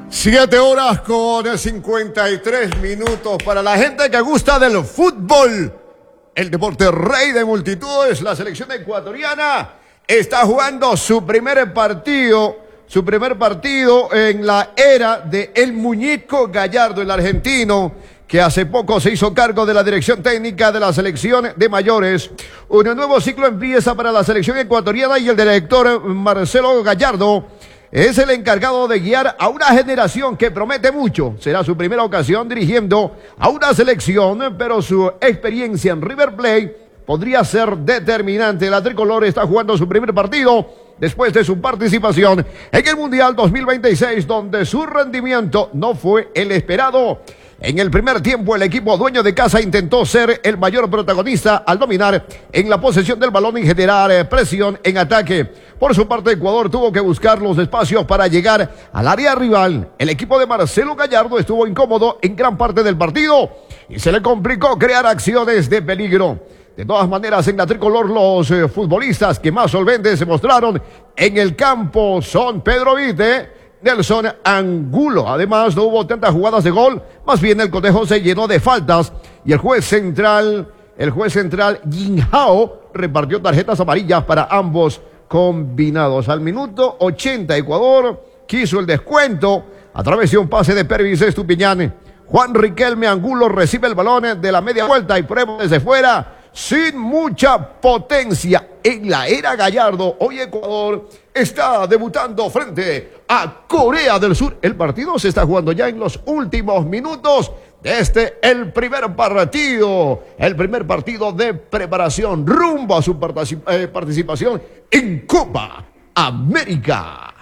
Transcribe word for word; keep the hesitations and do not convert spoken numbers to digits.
Siete horas con cincuenta y tres minutos para la gente que gusta del fútbol. El deporte rey de multitudes, la selección ecuatoriana está jugando su primer partido, su primer partido en la era de El Muñeco Gallardo, el argentino, que hace poco se hizo cargo de la dirección técnica de la selección de mayores. Un nuevo ciclo empieza para la selección ecuatoriana y el director Marcelo Gallardo es el encargado de guiar a una generación que promete mucho. Será su primera ocasión dirigiendo a una selección, pero su experiencia en River Plate podría ser determinante. La tricolor está jugando su primer partido después de su participación en el Mundial dos mil veintiséis, donde su rendimiento no fue el esperado. En el primer tiempo, el equipo dueño de casa intentó ser el mayor protagonista al dominar en la posesión del balón y generar presión en ataque. Por su parte, Ecuador tuvo que buscar los espacios para llegar al área rival. El equipo de Marcelo Gallardo estuvo incómodo en gran parte del partido y se le complicó crear acciones de peligro. De todas maneras, en la tricolor, los eh, futbolistas que más solventes se mostraron en el campo son Pedro Vite, Nelson Angulo. Además, no hubo tantas jugadas de gol, más bien el cotejo se llenó de faltas y el juez central, el juez central Jinhao repartió tarjetas amarillas para ambos combinados. Al minuto ochenta, Ecuador quiso el descuento a través de un pase de Pervis Estupiñán. Juan Riquelme Angulo recibe el balón de la media vuelta y prueba desde fuera sin mucha potencia. En la era Gallardo, hoy Ecuador está debutando frente a Corea del Sur. El partido se está jugando ya en los últimos minutos de este, el primer partido, el primer partido de preparación rumbo a su participación en Copa América.